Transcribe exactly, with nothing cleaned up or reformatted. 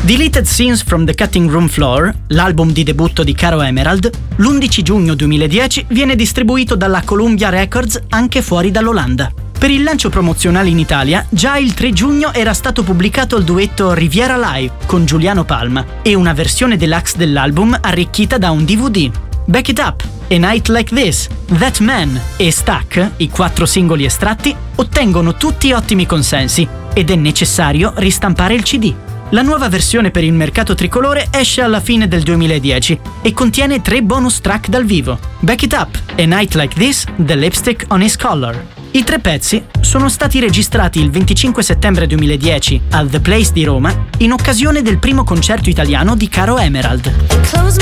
Deleted Scenes from the Cutting Room Floor, l'album di debutto di Caro Emerald, l'undici giugno duemiladieci viene distribuito dalla Columbia Records anche fuori dall'Olanda. Per il lancio promozionale in Italia, già il tre giugno era stato pubblicato il duetto Riviera Live con Giuliano Palma e una versione deluxe dell'album arricchita da un D V D. Back It Up, A Night Like This, That Man e Stuck, i quattro singoli estratti, ottengono tutti ottimi consensi ed è necessario ristampare il C D. La nuova versione per il mercato tricolore esce alla fine del duemiladieci e contiene tre bonus track dal vivo: Back It Up, A Night Like This, The Lipstick on His Collar. I tre pezzi sono stati registrati il venticinque settembre duemiladieci al The Place di Roma in occasione del primo concerto italiano di Caro Emerald.